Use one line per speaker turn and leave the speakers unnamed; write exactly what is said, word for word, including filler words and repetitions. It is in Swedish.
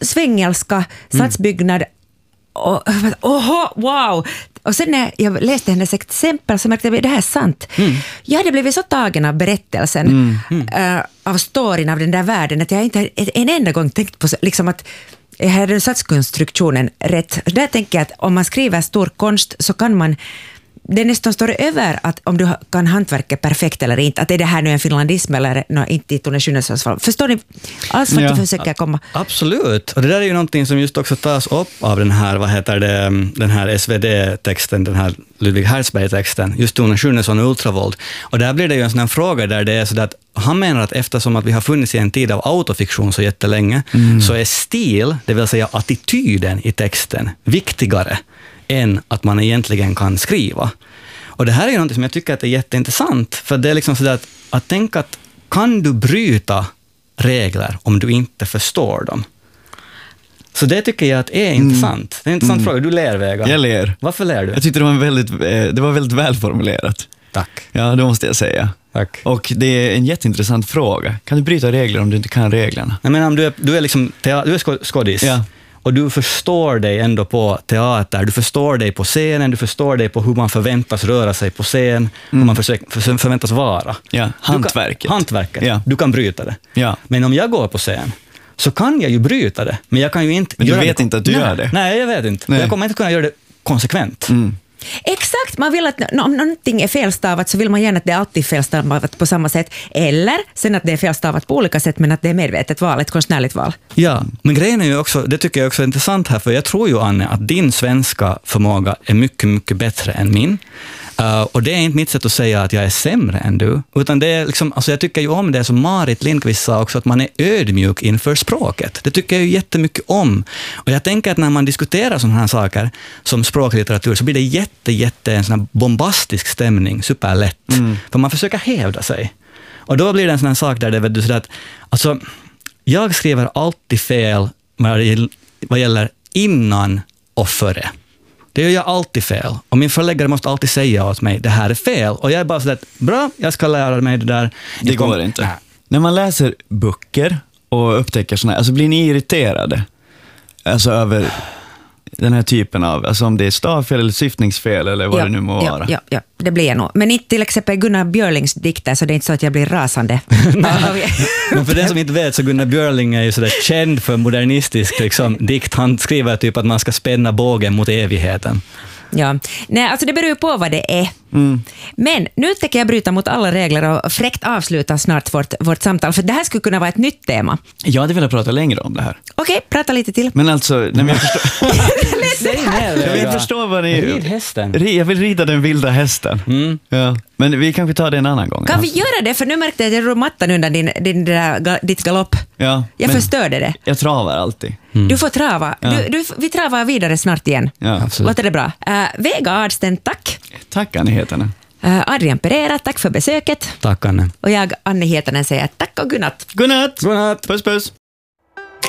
svängelska, satsbyggnad och oho, wow. Och sen när jag läste hennes exempel så märkte jag att det här är sant. Mm. Jag hade blivit så tagen av berättelsen, mm. Mm. Uh, av storyn av den där världen, att jag inte en enda gång tänkt på liksom att jag hade satskonstruktionen rätt. Där tänker jag att om man skriver stor konst så kan man, det nästan står över att om du kan hantverka perfekt eller inte, att är det här nu en finlandism eller no, inte i Tone Schunnesons. Förstår ni alls vad ja, du försöker komma?
Absolut, och det där är ju någonting som just också tas upp av den här, vad heter det, den här S V D-texten, den här Ludvig Hertzberg-texten, just Tone Schunnesson och ultravold. Och där blir det ju en sån här fråga där det är så att han menar att eftersom att vi har funnits i en tid av autofiktion så jättelänge, mm. så är stil, det vill säga attityden i texten, viktigare än att man egentligen kan skriva. Och det här är ju något som jag tycker att är jätteintressant, för det är liksom sådär att, att tänka att kan du bryta regler om du inte förstår dem? Så det tycker jag att är intressant. Det är en intressant mm. fråga. Du ler, Vega.
Jag ler.
Varför ler du?
Jag tyckte det var väldigt, det var väldigt välformulerat.
Tack.
Ja, det måste jag säga.
Tack.
Och det är en jätteintressant fråga. Kan du bryta regler om du inte kan reglerna?
Jag menar, om du är, du är liksom du är skådis. Ja. Och du förstår dig ändå på teater, du förstår dig på scenen, du förstår dig på hur man förväntas röra sig på scen, mm. hur man försöker, förväntas vara.
Ja, hantverket.
Du kan, hantverket,
ja.
Du kan bryta det.
Ja.
Men om jag går på scen så kan jag ju bryta det, men jag kan ju inte
Men du
göra
vet
det.
inte att du
Nej.
gör det?
Nej, jag vet inte.
Nej.
Jag kommer inte kunna göra det konsekvent.
Mm.
Exakt, man vill att om någonting är felstavat så vill man gärna att det är alltid felstavat på samma sätt, eller sen att det är felstavat på olika sätt men att det är medvetet val, ett konstnärligt val.
Ja, men grejen är ju också, det tycker jag också är intressant här, för jag tror ju, Anne, att din svenska förmåga är mycket, mycket bättre än min. Uh, och det är inte mitt sätt att säga att jag är sämre än du, utan det är liksom, alltså jag tycker ju om det som Marit Lindqvist sa också, att man är ödmjuk inför språket. Det tycker jag ju jättemycket om. Och jag tänker att när man diskuterar sådana här saker som språklitteratur så blir det jätte, jätte en sån här bombastisk stämning, superlätt. Mm. För man försöker hävda sig. Och då blir det en sån här sak där det vet du sådär att, alltså, jag skriver alltid fel vad gäller innan och före. Det gör jag alltid fel. Och min förläggare måste alltid säga åt mig, det här är fel. Och jag är bara så att, bra, jag ska lära mig det där.
Det går kom... inte. Nej. När man läser böcker och upptäcker såna här, alltså blir ni irriterade? Alltså över den här typen av, alltså om det är stavfel eller syftningsfel eller vad
ja,
det nu må
ja,
vara.
Ja, ja, det blir jag nog. Men inte till exempel Gunnar Björlings dikter, så det är inte så att jag blir rasande.
Men för den som inte vet så Gunnar Björling är ju sådär känd för modernistisk liksom, dikt. Han skriver typ att man ska spänna bågen mot evigheten.
Ja, nej, alltså det beror ju på vad det är. Mm. Men nu tänker jag bryta mot alla regler och fräckt avsluta snart vårt, vårt samtal, för det här skulle kunna vara ett nytt tema.
Jag hade velat prata längre om det här.
Okej, okay, prata lite till.
Men alltså, nej, men jag förstår...
Säg ner,
jag förstår vad ni...
Rid hästen.
Jag vill rida den vilda hästen. Mm. Ja. Men vi kanske tar det en annan gång.
Kan alltså. vi göra det? För nu märkte jag att jag rör mattan under din, din, din, ditt galopp. Ja, jag förstörde det.
Jag travar alltid.
Mm. Du får trava. Ja. Du, du, vi travar vidare snart igen.
Ja, absolut.
Låter det bra? Uh, Vega Adsten, tack.
Tack, Anne Hietanen.
Uh, Adrian Pereira, tack för besöket.
Tack, Anne.
Och jag, Anne Hietanen, säger tack och godnatt.
Godnatt.
Godnatt.
Puss, puss.